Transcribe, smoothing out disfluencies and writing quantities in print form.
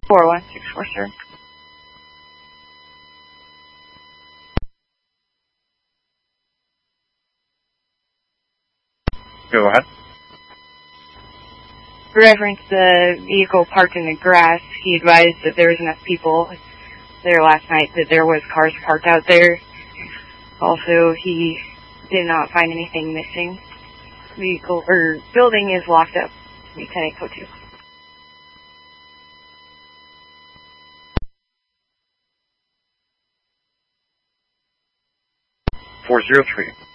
4164, sir. Go ahead. Reference the vehicle parked in the grass, he advised that there was enough people there last night that there was cars parked out there. Also, he did not find anything missing. Vehicle or building is locked up. 10802. 403.